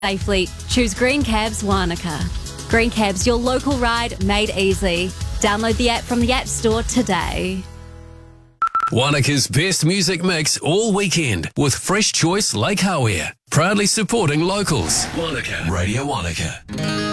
Safely, choose Green Cabs Wanaka. Green Cabs, your local ride made easy. Download the app from the App Store today. Wanaka's best music mix all weekend with Fresh Choice Lake Hawea. Proudly supporting locals. Wanaka. Radio Wanaka.